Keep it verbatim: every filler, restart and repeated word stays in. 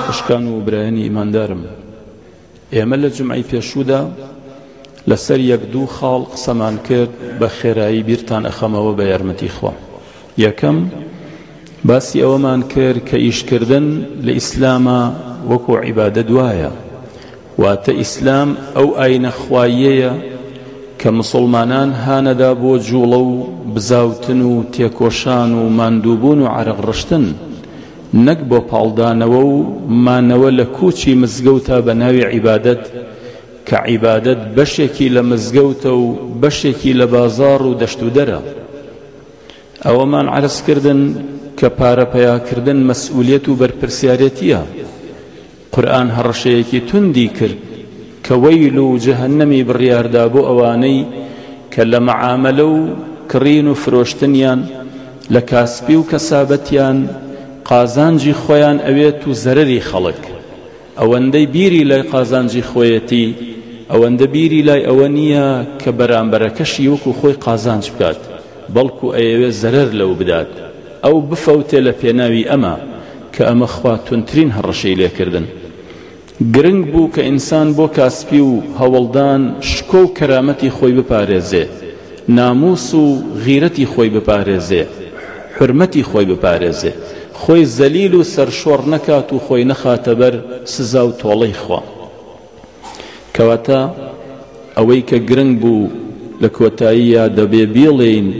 خوشکان و برایانی ئیماندارم، ئێمە لە جمعی پێشوودا لەسەر یەک دوو خاڵ قسەمان کرد بە خێرایی بیرتان ئەخەمەوە بە یارمەتی خوا. یەکەم باسی ئەوەمان کرد کە ئیشکردن لە ئیسلامە وەکو عیبادەت وایە، واتە ئیسلام ئەو ئاینە خواییەیە کە مسڵمانان هانەدا بۆ جوڵە و بزاوتن و تێکۆشان و ماندووبوون و عەرق ڕشتن، نەک بۆ پاڵدانەوە و مانەوە لە کوچی مزگەوتە بە ناوی عیبادەت، کە عیبادەت بەشێکی لە مزگەوتە و بەشێکی لە بازاڕ و دەشت و دەرە. ئەوەمان عەرز کردن کە پارەپەیاکردن مەسئولیەت و بەرپرسیارەتیە. قورئان هەڕەشەیەکی توندی کرد کە وەیل و جەهەنەمی بڕیاردا بۆ ئەوانەی کە لە مەعامەلە و کڕین و فرۆشتنیان، لە کاسبی و کەسابەتیان قازانجی خۆیان ئەوێت و زەرەری خەڵک. ئەوەندەی بیری لای قازانجی خۆیەتی، ئەوەندە بیری لای ئەوە نییە کە بەرامبەرەکەشی وەکو خۆی قازانج بکات، بەڵکو ئەیەوێ زەرەر لەو بدات، ئەو بفەوتێ لە پێناوی ئەمە کە ئەمە خوا تونترین هەڕەشەی لێکردن. گرنگ بوو کە ئینسان بۆ کاسبی و هەوڵدان شکۆ و کەرامەتی خۆی بپارێزێ، ناموس و غیرەتی خۆی بپارێزێ، حرمەتی خۆی بپارێزێ، خۆی زەلیل و سەرشۆڕ نەکات و خۆی نەخاتە بەر سزا و تۆڵەی خوا. کەواتە ئەوەی کە گرنگ بوو لە کۆتاییە دەبێ بیڵێین